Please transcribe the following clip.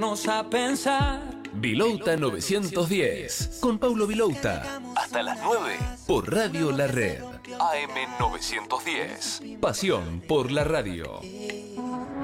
A pensar. Vilouta 910 con Paulo Vilouta. Hasta las 9 por Radio La Red. AM 910. Pasión por la radio.